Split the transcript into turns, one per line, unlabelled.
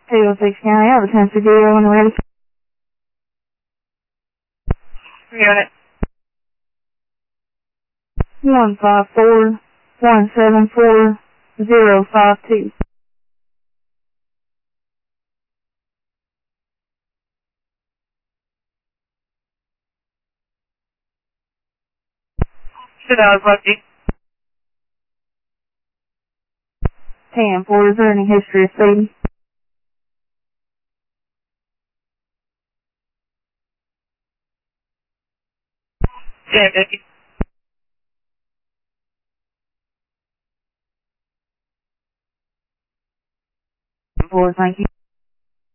206 County Overtime Studio when ready.
Unit.
154-174-052.
$2 lucky.
10-4, is there any history of speeding?
Yeah, Vicky.
4, thank you.